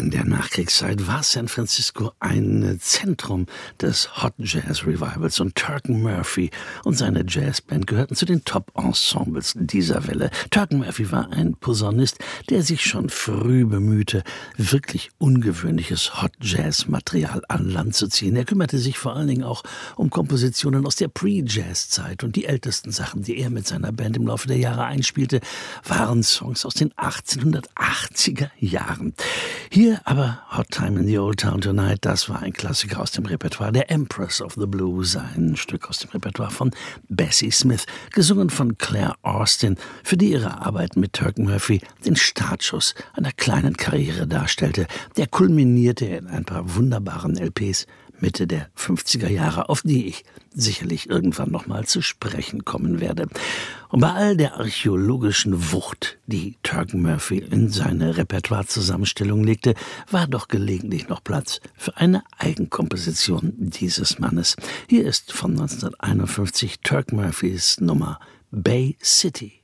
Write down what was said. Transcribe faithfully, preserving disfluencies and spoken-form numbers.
In der Nachkriegszeit war San Francisco ein Zentrum des Hot Jazz Revivals und Turken Murphy und seine Jazzband gehörten zu den Top-Ensembles dieser Welle. Turken Murphy war ein Posaunist, der sich schon früh bemühte, wirklich ungewöhnliches Hot Jazz-Material an Land zu ziehen. Er kümmerte sich vor allen Dingen auch um Kompositionen aus der Pre-Jazz-Zeit und die ältesten Sachen, die er mit seiner Band im Laufe der Jahre einspielte, waren Songs aus den achtzehnhundertachtziger Jahren. Hier aber Hot Time in the Old Town Tonight, das war ein Klassiker aus dem Repertoire der Empress of the Blues, ein Stück aus dem Repertoire von Bessie Smith, gesungen von Claire Austin, für die ihre Arbeit mit Turken Murphy den Startschuss einer kleinen Karriere darstellte. Der kulminierte in ein paar wunderbaren L Ps Mitte der fünfziger Jahre, auf die ich sicherlich irgendwann noch mal zu sprechen kommen werde. Und bei all der archäologischen Wucht, die Turken Murphy in seine Repertoirezusammenstellung legte, war doch gelegentlich noch Platz für eine Eigenkomposition dieses Mannes. Hier ist von neunzehnhunderteinundfünfzig Turken Murphys Nummer Bay City.